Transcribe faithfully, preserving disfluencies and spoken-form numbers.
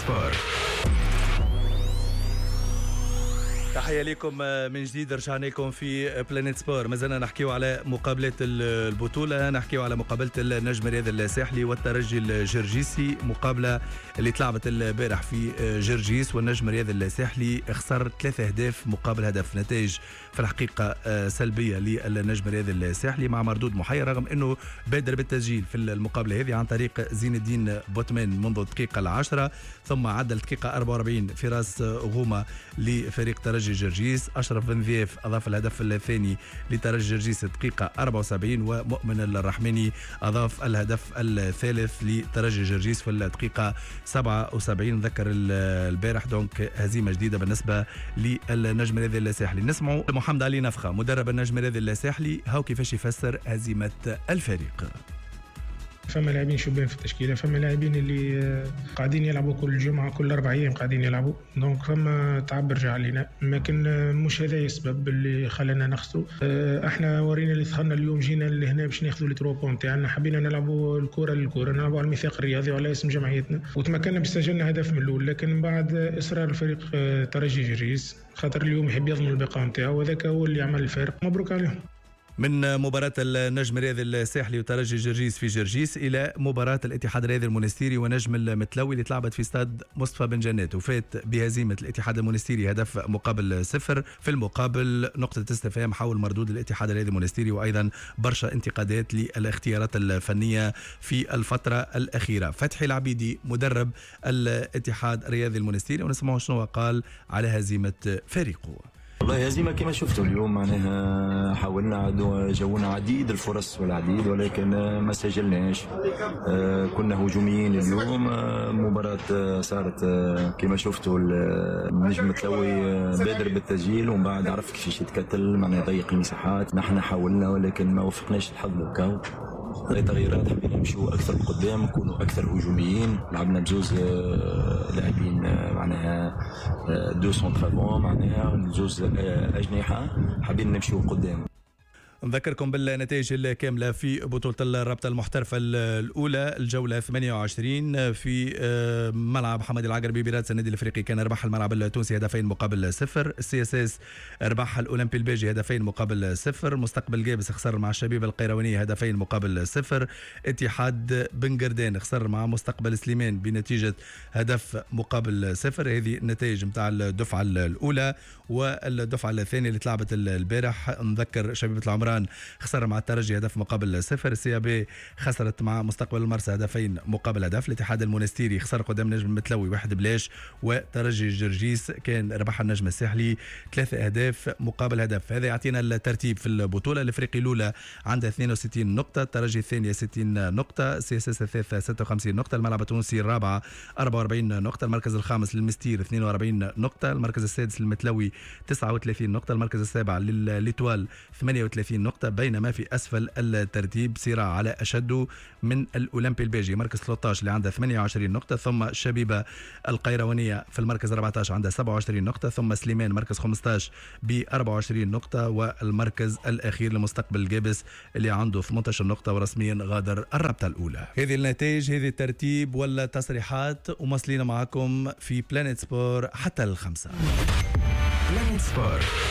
سبور. تحية لكم من جديد، رجعنا لكم في بلانيت سبور. ما زلنا نحكيو على مقابلة البطولة، نحكيو على مقابلة النجم الرياضي الساحلي والترجي الجرجيسي، مقابلة اللي تلعبت البارح في جرجيس، والنجم الرياضي الساحلي خسر ثلاثة أهداف مقابل هدف. نتائج في الحقيقة سلبية للنجم الرياضي الساحلي مع مردود محير، رغم أنه بادر بالتسجيل في المقابلة هذه عن طريق زين الدين بوتمان منذ الدقيقة العاشرة، ثم عدى الدقيقة أربعة وأربعين فراس غومة لفريق ترجي جرجيس. أشرف بن ذيف أضاف الهدف الثاني لترجي جرجيس الدقيقة أربعة وسبعين، ومؤمن الرحماني أضاف الهدف الثالث لترجي جرجيس في الدقيقة سبعة وسبعين. ذكر البارح دونك هزيمة جديدة بالنسبة للنجم الرياضي الساحلي. نسمعوا محمد علي نفخة مدرب النجم الرياضي الساحلي هاو كيفاش يفسر هزيمة الفريق. فما لاعبين شبان في التشكيله، فما لاعبين اللي قاعدين يلعبوا كل جمعه كل اربع ايام قاعدين يلعبوا، دونك فما تعب رجع علينا، لكن مش هذا السبب اللي خلانا نخسروا. احنا ورينا اللي ثخلنا اليوم، جينا لهنا باش ناخذوا لي ترو بون تاعنا، حبينا نلعبوا الكره للكره، نلعبوا على الميثاق الرياضي وعلى اسم جمعيتنا، وتمكنا باستجلنا هدف من الاول. لكن بعد اصرار الفريق ترجي جرجيس، خاطر اليوم يحب يضمن البقاء نتاعو، وذاك هو اللي عمل الفارق. مبروك عليهم. من مباراة النجم الرياضي الساحلي وترجي جرجيس في جرجيس إلى مباراة الاتحاد الرياضي المونستيري ونجم المتلوي اللي تلعبت في استاد مصطفى بن جنات، وفات بهزيمة الاتحاد المونستيري هدف مقابل صفر. في المقابل نقطة استفهام حول مردود الاتحاد الرياضي المونستيري، وأيضا برشا انتقادات للاختيارات الفنية في الفترة الأخيرة. فتحي العبيدي مدرب الاتحاد الرياضي المونستيري، ونسمعه شنو قال على هزيمة فريقه. والله هزيمة كما شفتوا اليوم، معناها حاولنا جونا عديد الفرص والعديد، ولكن ما سجلناش. كنا هجوميين اليوم. مباراة صارت كما شفتوا النجم التلوي بادر بالتسجيل، ومن بعد عرف كيفاش يتكتل، معناها يضيق المساحات. نحن حاولنا ولكن ما وفقناش الحظ بكاو. تغييرات حبينا نمشيو اكثر لقدام، نكونوا اكثر هجوميين. لعبنا بجوز لاعبين معناها دو سونترافون، معناها بجوز اجنحه، حابين نمشيو قدام. نذكركم بالنتائج الكاملة في بطولة الرابطة المحترفة الأولى الجولة ثمانية وعشرين في ملعب حمد العقربي برادس. النادي الأفريقي كان ربح الملعب التونسي هدفين مقابل صفر. السي اس اس ربح الأولمبي البيجي هدفين مقابل صفر. مستقبل جابس خسر مع الشبيبة القيروانية هدفين مقابل صفر. اتحاد بن قردان خسر مع مستقبل سليمان بنتيجة هدف مقابل صفر. هذه النتائج متاع الدفعة الأولى. والدفعة الثانية اللي تلعبت البارح، نذكر شبيبة العمران خسر مع الترجي هدف مقابل صفر. السي بي خسرت مع مستقبل المرسى هدفين مقابل هدف. الاتحاد المونستيري خسر قدام النجم المتلوي واحد بلاش. وترجي جرجيس كان ربح النجم الساحلي ثلاثة أهداف مقابل هدف. هذا يعطينا الترتيب في البطولة. الافريقي الاولى عنده اثنين وستين نقطة، الترجي الثانية ستين نقطة، سي اس اس الثالثة ستة وخمسين نقطة، الملعب التونسي الرابعة أربعة وأربعين نقطة، المركز الخامس للمستير اثنين وأربعين نقطة، المركز السادس للمتلوي تسعة وثلاثين نقطة، المركز السابع للإتوال ثمانية وثلاثين نقطة. بينما في أسفل الترتيب صراع على أشد من الأولمبي البيجي مركز ثلاثة عشر اللي عنده ثمانية وعشرين نقطة، ثم الشبيبة القيروانية في المركز أربعة عشر عنده سبعة وعشرين نقطة، ثم سليمان مركز خمسة عشر ب أربعة وعشرين نقطة، والمركز الأخير لمستقبل الجابس اللي عنده ثمانية عشر نقطة ورسميا غادر الرابطة الأولى. هذه النتائج، هذه الترتيب ولا تصريحات، ومصلين معكم في بلانيت سبور حتى الخمسة. بلانيت سبور.